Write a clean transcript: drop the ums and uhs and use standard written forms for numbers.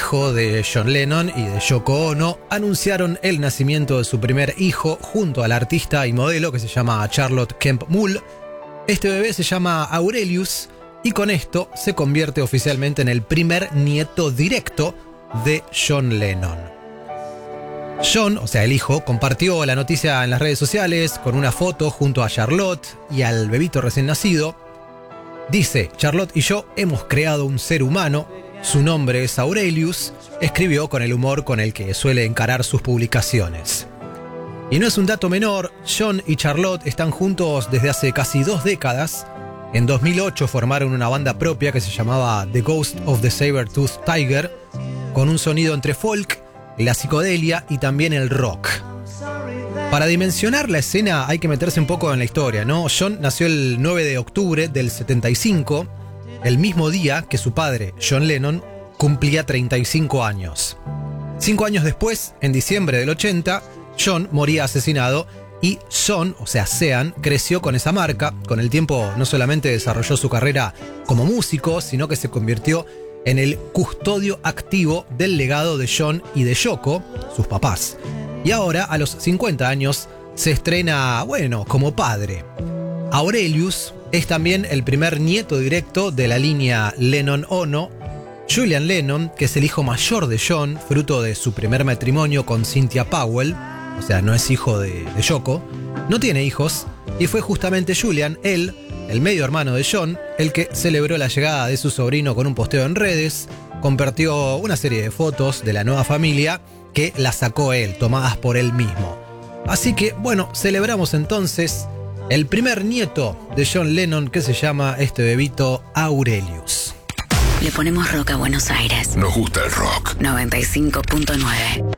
hijo de John Lennon y de Yoko Ono, anunciaron el nacimiento de su primer hijo junto al artista y modelo que se llama Charlotte Kemp Mull. Este bebé se llama Aurelius y con esto se convierte oficialmente en el primer nieto directo de John Lennon. John, o sea el hijo, compartió la noticia en las redes sociales con una foto junto a Charlotte y al bebito recién nacido. Dice: Charlotte y yo hemos creado un ser humano, su nombre es Aurelius, escribió con el humor con el que suele encarar sus publicaciones. Y no es un dato menor, John y Charlotte están juntos desde hace casi 2 décadas. En 2008 formaron una banda propia que se llamaba The Ghost of the Saber-Toothed Tiger, con un sonido entre folk, la psicodelia y también el rock. Para dimensionar la escena hay que meterse un poco en la historia, ¿no? John nació el 9 de octubre del 75, el mismo día que su padre, John Lennon, cumplía 35 años. 5 años después, en diciembre del 80, John moría asesinado y John, o sea Sean, creció con esa marca. Con el tiempo no solamente desarrolló su carrera como músico, sino que se convirtió en el custodio activo del legado de John y de Yoko, sus papás. Y ahora, a los 50 años, se estrena, como padre. Aurelius es también el primer nieto directo de la línea Lennon-Ono. Julian Lennon, que es el hijo mayor de John, fruto de su primer matrimonio con Cynthia Powell, o sea, no es hijo de Yoko, no tiene hijos, y fue justamente Julian, él, el medio hermano de John, el que celebró la llegada de su sobrino con un posteo en redes, compartió una serie de fotos de la nueva familia que la sacó él, tomadas por él mismo. Así que, celebramos entonces el primer nieto de John Lennon, que se llama este bebito Aurelius. Le ponemos rock a Buenos Aires. Nos gusta el rock. 95.9.